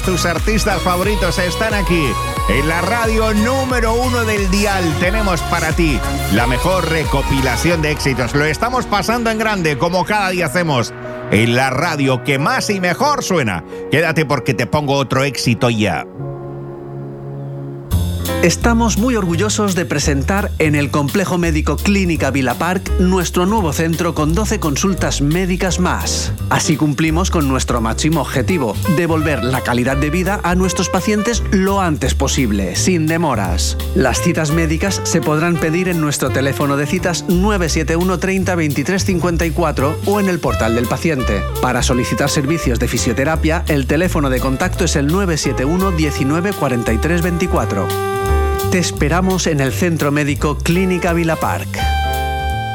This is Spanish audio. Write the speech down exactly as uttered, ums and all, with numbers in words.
Tus artistas favoritos están aquí. En la radio número uno del dial tenemos para ti la mejor recopilación de éxitos. Lo estamos pasando en grande, como cada día hacemos. En la radio que más y mejor suena. Quédate porque te pongo otro éxito ya. Estamos muy orgullosos de presentar en el Complejo Médico Clínica Villa Park nuestro nuevo centro con doce consultas médicas más. Así cumplimos con nuestro máximo objetivo, devolver la calidad de vida a nuestros pacientes lo antes posible, sin demoras. Las citas médicas se podrán pedir en nuestro teléfono de citas nueve siete uno treinta veintitrés cincuenta y cuatro o en el portal del paciente. Para solicitar servicios de fisioterapia, el teléfono de contacto es el nueve siete uno diecinueve cuarenta y tres veinticuatro. Te esperamos en el Centro Médico Clínica Villa Park.